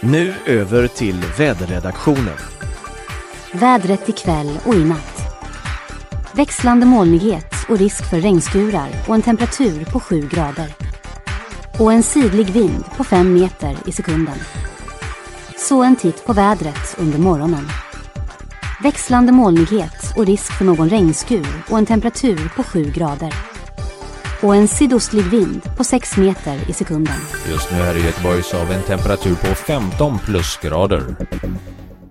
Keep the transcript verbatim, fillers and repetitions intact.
Nu över till väderredaktionen. Vädret ikväll och i natt. Växlande molnighet och risk för regnskurar och en temperatur på sju grader. Och en sydlig vind på fem meter i sekunden. Så en titt på vädret under morgonen. Växlande molnighet och risk för någon regnskur och en temperatur på sju grader. Och en sydostlig vind på sex meter i sekunden. Just nu här i Göteborg så har vi en temperatur på femton plusgrader.